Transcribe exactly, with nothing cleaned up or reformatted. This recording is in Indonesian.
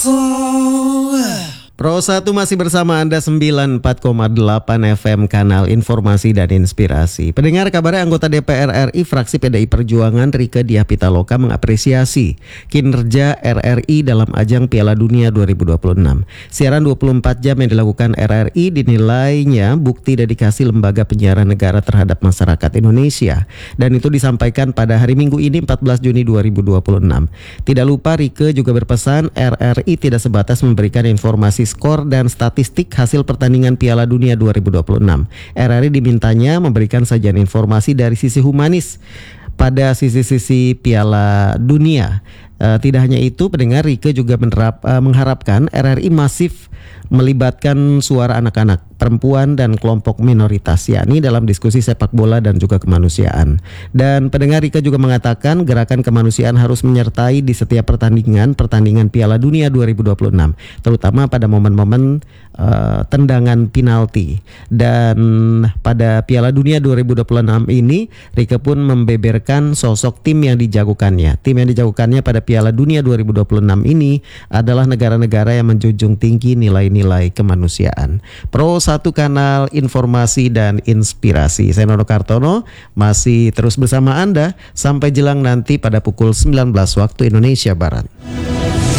Pro satu masih bersama Anda sembilan puluh empat koma delapan F M Kanal Informasi dan Inspirasi. Pendengar, kabarnya anggota D P R R I fraksi P D I Perjuangan Rieke Diah Pitaloka mengapresiasi kinerja R R I dalam ajang Piala Dunia dua ribu dua puluh enam. Siaran dua puluh empat jam yang dilakukan R R I dinilainya bukti dedikasi lembaga penyiaran negara terhadap masyarakat Indonesia. Dan itu disampaikan pada hari Minggu ini empat belas Juni dua ribu dua puluh enam. Tidak lupa Rieke juga berpesan R R I tidak sebatas memberikan informasi skor dan statistik hasil pertandingan Piala Dunia dua ribu dua puluh enam. R R I dimintanya memberikan sajian informasi dari sisi humanis pada sisi-sisi Piala Dunia. Uh, tidak hanya itu, pendengar, Rieke juga menerap, uh, mengharapkan R R I masif melibatkan suara anak-anak, perempuan, dan kelompok minoritas, yakni dalam diskusi sepak bola dan juga kemanusiaan. Dan pendengar, Rieke juga mengatakan gerakan kemanusiaan harus menyertai di setiap pertandingan pertandingan Piala Dunia dua ribu dua puluh enam, terutama pada momen-momen uh, tendangan penalti. Dan pada Piala Dunia dua ribu dua puluh enam ini, Rieke pun membeberkan sosok tim yang dijagokannya. Tim yang dijagokannya pada Piala Dunia dua ribu dua puluh enam ini adalah negara-negara yang menjunjung tinggi nilai-nilai kemanusiaan. Pro satu Kanal Informasi dan Inspirasi. Saya Nono Kartono masih terus bersama Anda sampai jelang nanti pada pukul sembilan belas waktu Indonesia Barat.